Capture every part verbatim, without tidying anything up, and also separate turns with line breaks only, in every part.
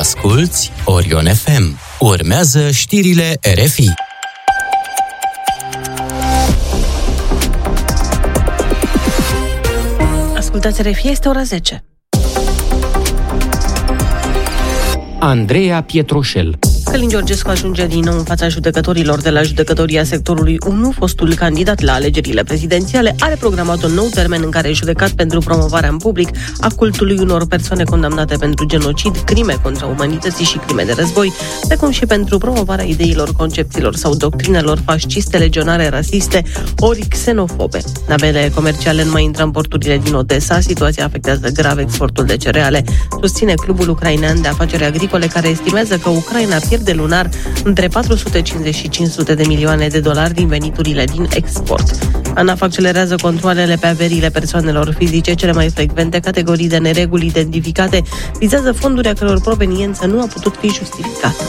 Asculți Orion F M. Urmează știrile R F I.
Ascultați R F I, este ora zece.
Andreea Pietroșel.
Călin Georgescu ajunge din nou în fața judecătorilor de la judecătoria sectorului unu. Fostul candidat la alegerile prezidențiale are programat un nou termen în care e judecat pentru promovarea în public a cultului unor persoane condamnate pentru genocid, crime contra umanității și crime de război, precum și pentru promovarea ideilor, concepțiilor sau doctrinelor fasciste, legionare, rasiste ori xenofobe. Navele comerciale nu mai intră în porturile din Odessa. Situația afectează grav exportul de cereale, susține Clubul Ucrainean de Afaceri Agricole, care estimează că Ucraina pierde de lunar între patru sute cincizeci și cinci sute de milioane de dolari din veniturile din export. ANAF accelerează controalele pe averile persoanelor fizice. Cele mai frecvente categorii de nereguli identificate vizează fonduri a căror proveniență nu a putut fi justificată.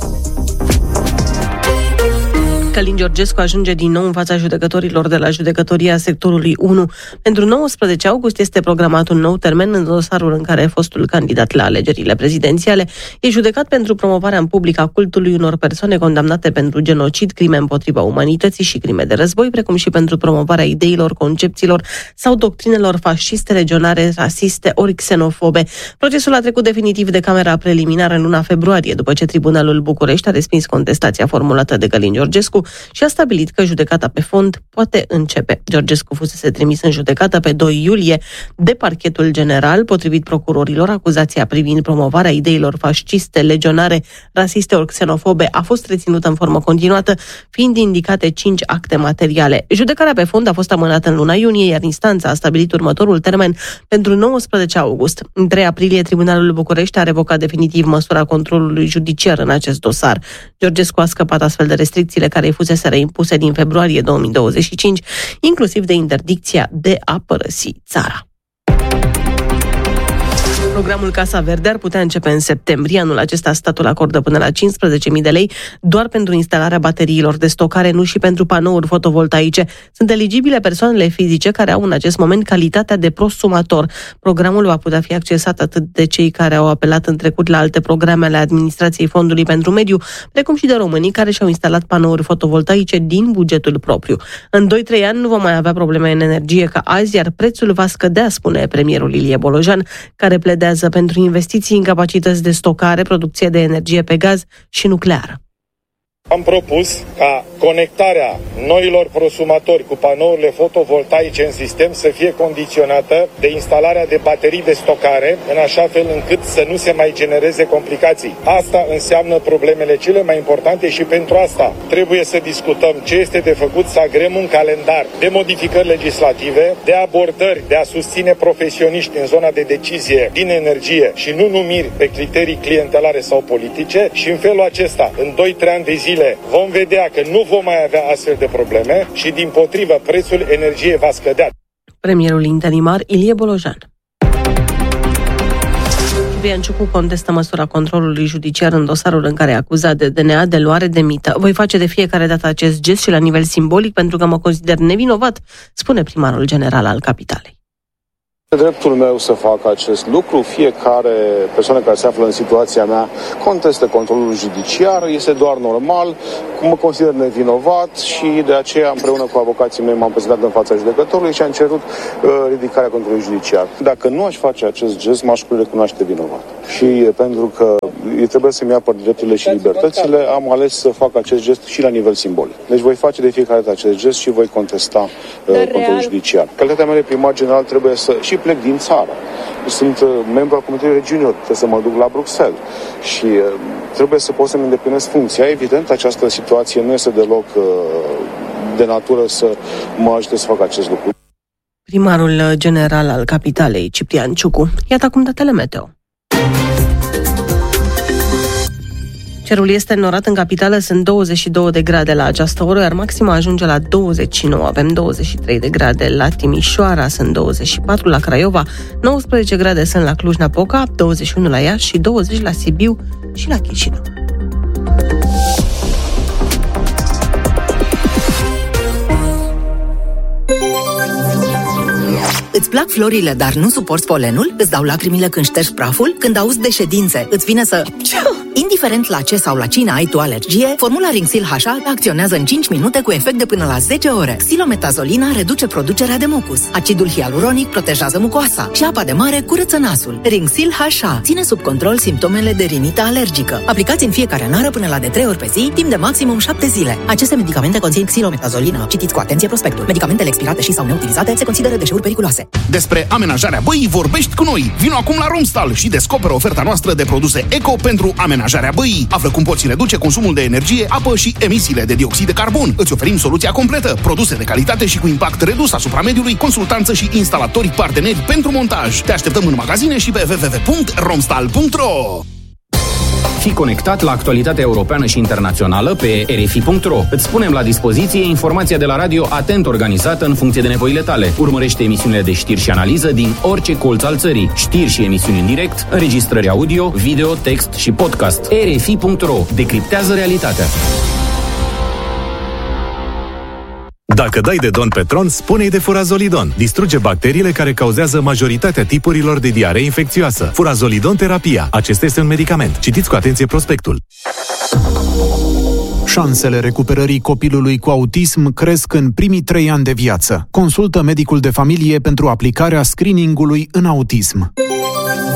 Călin Georgescu ajunge din nou în fața judecătorilor de la judecătoria sectorului unu. Pentru nouăsprezece august este programat un nou termen în dosarul în care fostul candidat la alegerile prezidențiale e judecat pentru promovarea în public a cultului unor persoane condamnate pentru genocid, crime împotriva umanității și crime de război, precum și pentru promovarea ideilor, concepțiilor sau doctrinelor fasciste, legionare, rasiste ori xenofobe. Procesul a trecut definitiv de camera preliminară în luna februarie, după ce Tribunalul București a respins contestația formulată de Călin Georgescu și a stabilit că judecata pe fond poate începe. Georgescu fusese trimis în judecată pe doi iulie de Parchetul General. Potrivit procurorilor, acuzația privind promovarea ideilor fasciste, legionare, rasiste ori xenofobe a fost reținută în formă continuată, fiind indicate cinci acte materiale. Judecarea pe fond a fost amânată în luna iunie, iar instanța a stabilit următorul termen pentru nouăsprezece august. În trei aprilie, Tribunalul București a revocat definitiv măsura controlului judiciar în acest dosar. Georgescu a scăpat astfel de restricțiile care îi fuseseră impuse din februarie două mii douăzeci și cinci, inclusiv de interdicția de a părăsi țara. Programul Casa Verde ar putea începe în septembrie. Anul acesta statul acordă până la cincisprezece mii de lei doar pentru instalarea bateriilor de stocare, nu și pentru panouri fotovoltaice. Sunt eligibile persoanele fizice care au în acest moment calitatea de prosumator. Programul va putea fi accesat atât de cei care au apelat în trecut la alte programe ale Administrației Fondului pentru Mediu, precum și de românii care și-au instalat panouri fotovoltaice din bugetul propriu. În doi trei ani nu vom mai avea probleme în energie ca azi, iar prețul va scădea, spune premierul Ilie Bolojan, care pledează pentru investiții în capacități de stocare, producție de energie pe gaz și nucleară.
Am propus ca conectarea noilor prosumatori cu panourile fotovoltaice în sistem să fie condiționată de instalarea de baterii de stocare, în așa fel încât să nu se mai genereze complicații. Asta înseamnă problemele cele mai importante și pentru asta trebuie să discutăm ce este de făcut, să agrem un calendar de modificări legislative, de abordări, de a susține profesioniști în zona de decizie din energie și nu numiri pe criterii clientelare sau politice, și în felul acesta, în doi trei ani de zile, vom vedea că nu vom mai avea astfel de probleme și, dimpotrivă, prețul energiei va scădea.
Premierul interimar Ilie Bolojan. Ciprian Ciucu contestă măsura controlului judiciar în dosarul în care e acuzat de D N A de luare de mită. Voi face de fiecare dată acest gest și la nivel simbolic pentru că mă consider nevinovat, spune primarul general al capitalei.
Dreptul meu să fac acest lucru. Fiecare persoană care se află în situația mea contestă controlul judiciar, este doar normal, mă consider nevinovat și de aceea împreună cu avocații mei m-am prezentat în fața judecătorului și am cerut uh, ridicarea controlului judiciar. Dacă nu aș face acest gest, m-aș recunoaște vinovat. Și pentru că trebuie să-mi apăr drepturile și libertățile, am ales să fac acest gest și la nivel simbolic. Deci voi face de fiecare dată acest gest și voi contesta uh, controlul judiciar. Calitatea mea de primar general trebuie să și plec din țară. Sunt uh, membru al Comitetului Regiunilor, trebuie să mă duc la Bruxelles și uh, trebuie să pot să-mi îndeplinesc funcția. Evident, această situație nu este deloc uh, de natură să mă ajute să fac acest lucru.
Primarul general al capitalei, Ciprian Ciucu. Iată acum datele meteo. Cerul este înnorat în capitală, sunt douăzeci și două de grade la această oră, iar maxima ajunge la douăzeci și nouă. Avem douăzeci și trei de grade la Timișoara, sunt douăzeci și patru la Craiova, nouăsprezece grade sunt la Cluj-Napoca, douăzeci și unu la Iași și douăzeci la Sibiu și la Chișinău.
Îți plac florile, dar nu suporți polenul? Îți dau lacrimile când ștergi praful? Când auzi de ședințe, îți vine să... Indiferent la ce sau la cine ai tu alergie, formula Rinxil H A acționează în cinci minute cu efect de până la zece ore. Xilometazoline reduce producerea de mucus. Acidul hialuronic protejează mucoasa și apa de mare curăță nasul. Rinxil H A ține sub control simptomele de rinită alergică. Aplicați în fiecare nară până la de trei ori pe zi, timp de maximum șapte zile. Aceste medicamente conțin xilometazolină. Citiți cu atenție prospectul. Medicamentele expirate și sau neutilizate se consideră deșeuri periculoase.
Despre amenajarea băii vorbești cu noi. Vino acum la Romstal și descoperă oferta noastră de produse eco pentru amenajarea băii. Află cum poți reduce consumul de energie, apă și emisiile de dioxid de carbon. Îți oferim soluția completă. Produse de calitate și cu impact redus asupra mediului, consultanță și instalatori parteneri pentru montaj. Te așteptăm în magazine și pe w w w punct romstal punct r o.
Fii conectat la actualitatea europeană și internațională pe r f i punct r o. Îți punem la dispoziție informația de la radio atent organizată în funcție de nevoile tale. Urmărește emisiunile de știri și analiză din orice colț al țării. Știri și emisiuni în direct, înregistrări audio, video, text și podcast. r f i punct r o. Decriptează realitatea.
Dacă dai de Don Petron, spune-i de Furazolidon. Distruge bacteriile care cauzează majoritatea tipurilor de diaree infecțioasă. Furazolidon terapia. Acesta este un medicament. Citiți cu atenție prospectul.
Șansele recuperării copilului cu autism cresc în primii trei ani de viață. Consultă medicul de familie pentru aplicarea screeningului în autism.